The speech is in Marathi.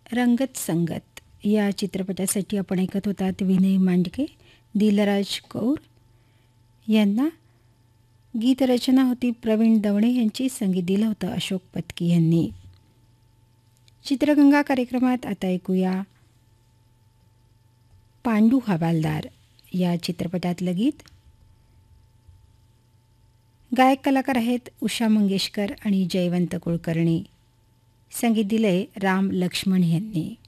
रंगत संगत या चित्रपटासाठी आपण ऐकत होतात विनय मांडके, दिलराज कौर यांना. गीतरचना होती प्रवीण दवणे यांची, संगीत दिलं होतं अशोक पत्की यांनी. चित्रगंगा कार्यक्रमात आता ऐकूया पांडू हवालदार या चित्रपटातलं गीत. गायक कलाकार आहेत उषा मंगेशकर आणि जयवंत कुलकर्णी. संगीत दिलंय राम लक्ष्मण यांनी.